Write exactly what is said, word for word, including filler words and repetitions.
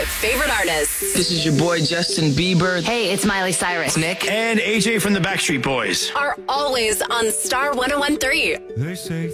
favorite artists. This is your boy Justin Bieber. Hey, it's Miley Cyrus. Nick. And A J from the Backstreet Boys. Are always on Star one oh one three. They say